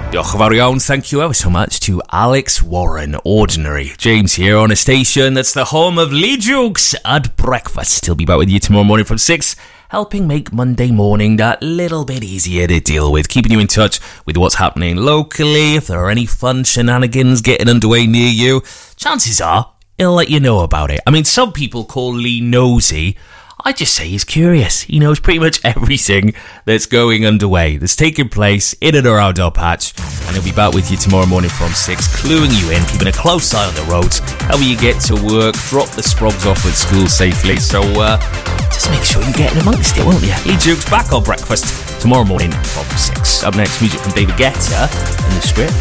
Diolch yn fawr iawn, thank you ever so much to Alex Warren, Ordinary. James here on a station that's the home of Lee Jukes at breakfast. He'll be back with you tomorrow morning from 6, helping make Monday morning that little bit easier to deal with, keeping you in touch with what's happening locally. If there are any fun shenanigans getting underway near you, chances are he'll let you know about it. I mean, some people call Lee nosy. I just say he's curious. He knows pretty much everything that's going underway, that's taking place in and around our patch. And he'll be back with you tomorrow morning from 6, cluing you in, keeping a close eye on the roads, helping you get to work, drop the sprogs off at school safely. So just make sure you're getting amongst it, won't you? Lee Jukes back on breakfast tomorrow morning from 6. Up next, music from David Guetta and The Script.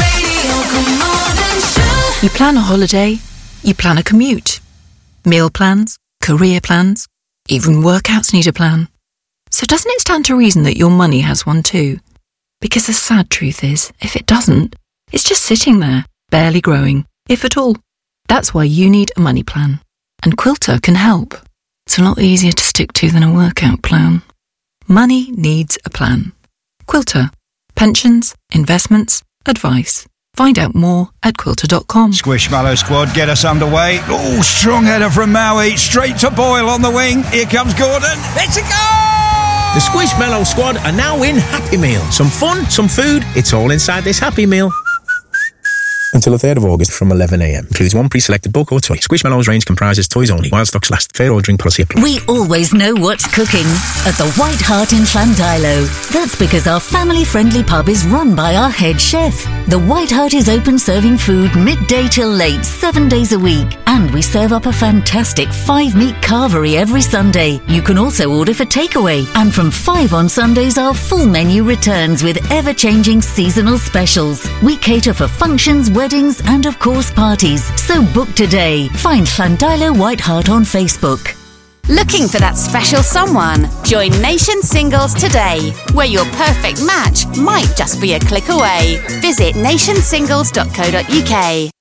You plan a holiday, you plan a commute, meal plans, career plans. Even workouts need a plan. So doesn't it stand to reason that your money has one too? Because the sad truth is, if it doesn't, it's just sitting there, barely growing, if at all. That's why you need a money plan. And Quilter can help. It's a lot easier to stick to than a workout plan. Money needs a plan. Quilter. Pensions, investments, advice. Find out more at quilter.com. Squishmallow squad, get us underway. Oh, strong header from Maui. Straight to Boyle on the wing. Here comes Gordon. It's a goal! The Squishmallow squad are now in Happy Meal. Some fun, some food. It's all inside this Happy Meal. Until the 3rd of August from 11am. Includes one pre-selected book or toy. Squishmallows range comprises toys only. While stocks last. Fair ordering policy applies. We always know what's cooking at the White Hart in Llandilo. That's because our family-friendly pub is run by our head chef. The White Hart is open serving food midday till late, 7 days a week. And we serve up a fantastic 5-meat carvery every Sunday. You can also order for takeaway. And from 5 on Sundays, our full menu returns with ever-changing seasonal specials. We cater for functions, weddings and of course parties. So book today. Find Llandilo White Hart on Facebook. Looking for that special someone? Join Nation Singles today, where your perfect match might just be a click away. Visit nationsingles.co.uk.